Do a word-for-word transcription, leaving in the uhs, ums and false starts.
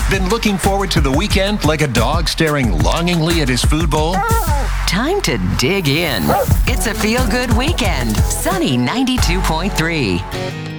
Been looking forward to the weekend like a dog staring longingly at his food bowl? Time to dig in. It's a feel-good weekend. Sunny ninety-two point three.